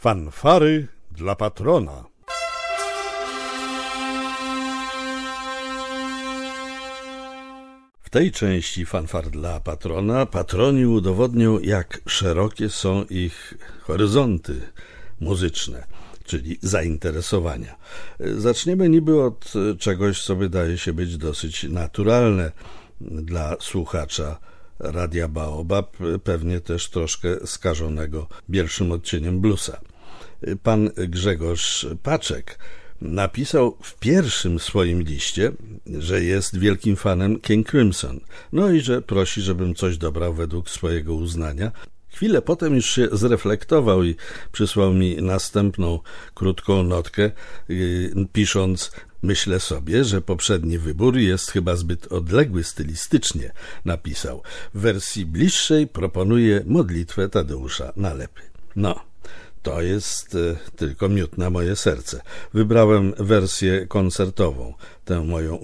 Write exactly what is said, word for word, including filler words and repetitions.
Fanfary dla patrona. W tej części fanfar dla patrona patroni udowodnią, jak szerokie są ich horyzonty muzyczne, czyli zainteresowania. Zaczniemy niby od czegoś, co wydaje się być dosyć naturalne dla słuchacza Radia Baobab, pewnie też troszkę skażonego bielszym odcieniem bluesa. Pan Grzegorz Paczek napisał w pierwszym swoim liście, że jest wielkim fanem King Crimson, no i że prosi, żebym coś dobrał według swojego uznania. Chwilę potem już się zreflektował i przysłał mi następną krótką notkę, yy, pisząc: myślę sobie, że poprzedni wybór jest chyba zbyt odległy stylistycznie. Napisał: w wersji bliższej proponuję modlitwę Tadeusza Nalepy. No, to jest y, tylko miód na moje serce. Wybrałem wersję koncertową, tę moją